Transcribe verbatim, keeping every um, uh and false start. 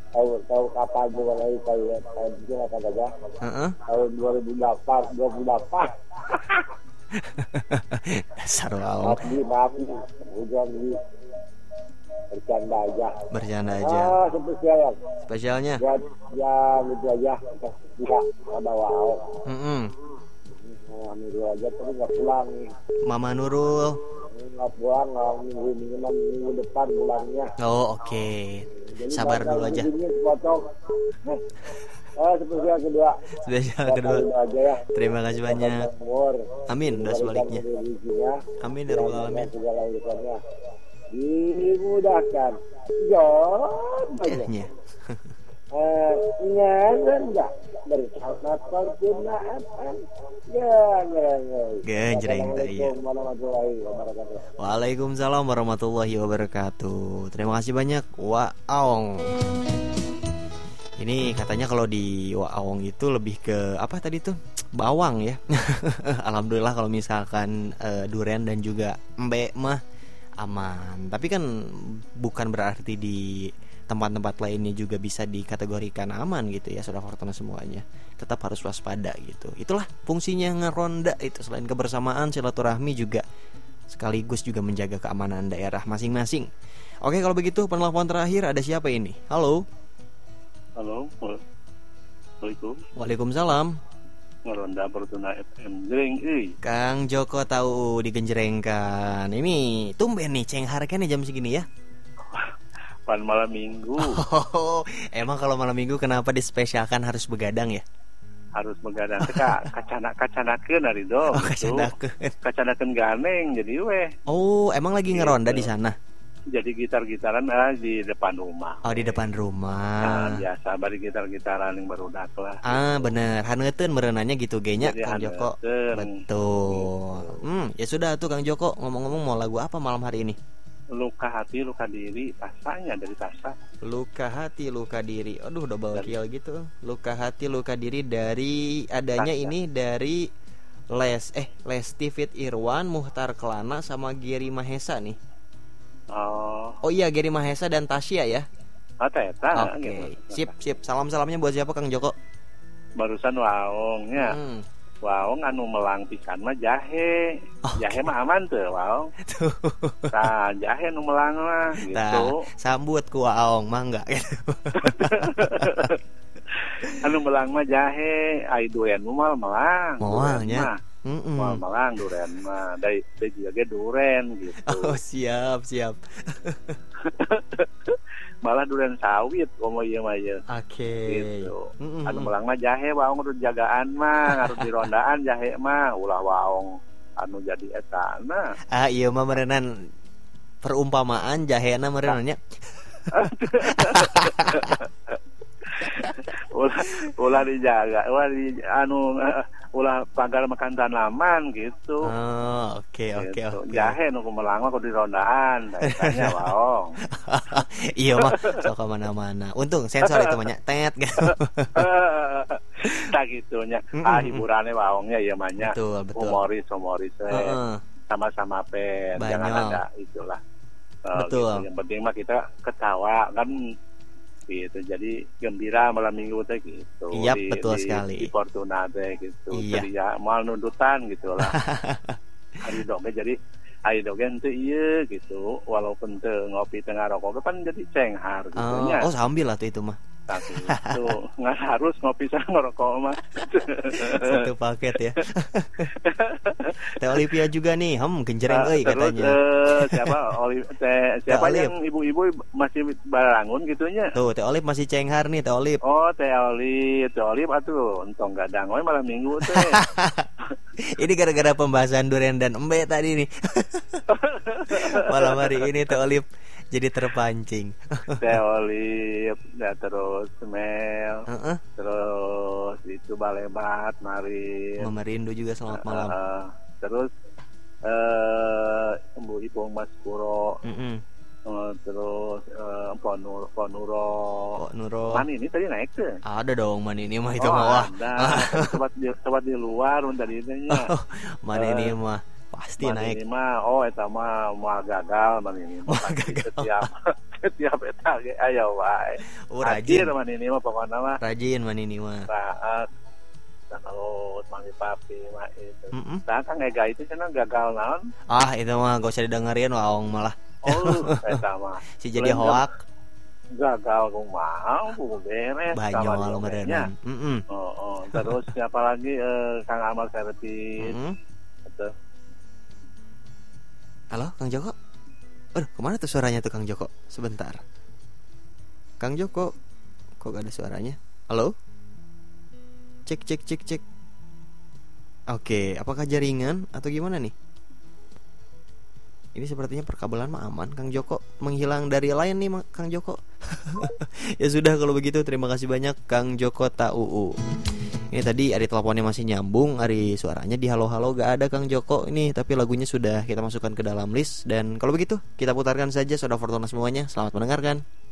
tahu tahu kapan juga lagi tahu ya tahun itu apa saja. Heeh. Tahun dua ribu delapan, dua puluh delapan. Dasar waong. Maaf nih, maaf nih. Hujan nih. Bercanda aja. Bercanda aja. Ah, spesial ya. Spesialnya. Ya, ya gitu aja. Tidak ada wow. Mm-mm. Nah, Nurul aja tapi nggak pulang. Mama Nurul. Nggak pulang, nggak minggu minggu minggu depan pulangnya. Oh oke. Okay. Sabar dulu aja. Potong. Oh, spesial kedua. Spesial kedua. Aja ya. Terima kasih banyak. Amin. Doa sebaliknya. Amin ya rabbal alamin. Segala urusannya dimudahkan. Jom aja. Kayaknya. Eh, nyangan enggak bersama pergunaan. Jangan. Genjreng teh ya. Waalaikumsalam warahmatullahi wabarakatuh. Terima kasih banyak Wa Aong. Ini katanya kalau di Wa Aong itu lebih ke apa tadi tuh? Bawang ya. Alhamdulillah kalau misalkan uh, durian dan juga embe mah aman. Tapi kan bukan berarti di tempat-tempat lainnya juga bisa dikategorikan aman gitu ya, saudara Fortuna semuanya. Tetap harus waspada gitu. Itulah fungsinya ngeronda itu, selain kebersamaan, silaturahmi juga sekaligus juga menjaga keamanan daerah masing-masing. Oke, kalau begitu penelpon terakhir ada siapa ini? Halo. Halo. Waalaikumsalam. Waalaikumsalam. Ngeronda Fortuna F M jreng euy. Kang Joko tahu digenjrengkan. Ini tumben nih cenghar kan jam segini ya. Pan malam minggu. Oh, emang kalau malam minggu kenapa dispesialkan harus begadang ya? Harus begadang teh kacana-kacanakeun ari dong. Oh, kacanakeun. Kacanakeun ganeng jadi weh. Oh, emang lagi Gitu. ngeronda di sana? Jadi gitar-gitaran ah, di depan rumah. Oh, di depan Nah, rumah. biasa bari gitar-gitaran yang barudak lah. Ah, bener. Haneuteun meureunanya gitu genya Jadi Kang Joko. haneuteun. Betul. Hmm, ya sudah tuh Kang Joko, ngomong-ngomong mau lagu apa malam hari ini? Luka hati, luka diri, tasanya dari tasa. Luka hati, luka diri. Aduh, udah bawa kial gitu. Luka hati, luka diri dari adanya Tasya. ini dari Les eh Lesti Fit Irwan, Muhtar Kelana sama Giri Mahesa nih. Oh, Oh iya, Giri Mahesa dan Tasya ya. eta eta Oke, gitu. sip sip. Salam-salamnya buat siapa Kang Joko? Barusan waongnya. Hmm. Waong anu melang pisan mah jahe. Oke. Jahe mah aman tuh, waong. Tuh. Nah, jahe nu melang mah gitu. Nah, sambut ku Aong mah enggak gitu. Anu melang mah jahe, ai duren mah melang. Moalnya. Duren mah moal melang duren mah. Dari dari juga ge duren gitu. Oh, siap, siap. Malah duren sawit komo ieu mah ieu. Oke. Gitu. Mm-mm. Anu melang mah jahe waong kudu jagaan mah, harus dirondaan jahe mah ulah waong anu jadi eta nah. Ah, iya mah merenan perumpamaan jahena merenannya. ulah ulah dijaga, ulah di anu uh, ulah pagar makan tanaman gitu. Oh, oke oke Gitu. oke. Jahe nu kumelang mah kudu dirondaan, dasarnya waong. Iya mah sok mana-mana. Untung sensor itu mah nya tet gitu. Tak gitunya. Ah hiburannya waongnya ieu mah nya. Betul, betul. Humoris humoris we. Heeh. Sama-sama pen, Banyak. jangan ada itulah. Uh, Betul. gitu. Yang penting mah kita ketawa kan gitu. Jadi gembira malam minggu teh gitu. Iya, di, betul di, sekali. Di Fortuna teh gitu. Iya. Jadi ya mal nundutan gitu lah. Hari dongeng jadi hari dongeng teh ieu gitu. Walaupun teu ngopi tengah rokok kan jadi cenghar gitu Oh, nya. oh sambil lah tuh itu mah. Tapi itu nggak harus ngopi sama ngerokok mah. Satu paket ya. Teh Olivia juga nih, hem genjreng euy Terus katanya. eh, siapa Oli, teh, siapa Teh yang ibu-ibu masih barangun gitunya? Tuh, Teh Olive masih cenghar nih, Teh Olive. Oh, Teh Oli, Teh Oli atuh entong gadang we malam minggu teh. Ini gara-gara pembahasan durian dan embe tadi nih. Malam hari ini Teh Olive jadi terpancing. Teh Oli, ya terus Mel, Heeh. terus itu Balebat, Marin. Mama Rindu juga selamat malam. Eh, terus eh Ibu Ipung Mas Puro, Heeh. eh, terus eh, Ponur Ponuro. Kok Nuro. Man ini tadi naik tuh. Ada dong man ini mah itu Oh, mah wah. ada. Sobat di sobat di luar tadi itunya. Man ini mah pasti Man naik. ini mah oh eta mah mau gagal man ini. Moal gagal. Setiap setiap eta ge aya wae. Oh, Hadir rajin. mah ini mah pokona mah. Rajin manini mah. Saat terus mami papi mah itu. Mm-mm. Nah kan ega itu cenah gagal naon. Ah, itu mah gak usah didengerin waong malah. Oh, eta mah. Si jadi Lain hoak gagal kumaha kudu beres banyak sama lo diomelnya. merenan. Heeh. Oh, oh. Terus siapa lagi eh, Kang Amal Servis. Heeh. Betul. Halo, Kang Joko. Aduh, kemana tuh suaranya tuh Kang Joko? Sebentar. Kang Joko, kok gak ada suaranya? Halo? Cek, cek, cek, cek. Oke, apakah jaringan atau gimana nih? Ini sepertinya perkabelan mah aman. Kang Joko menghilang dari line nih Kang Joko. Ya sudah kalau begitu, terima kasih banyak Kang Joko Tau. Ini tadi Ari teleponnya masih nyambung, Ari suaranya di halo-halo gak ada Kang Joko ini, tapi lagunya sudah kita masukkan ke dalam list. Dan kalau begitu kita putarkan saja Soda Fortuna semuanya. Selamat mendengarkan.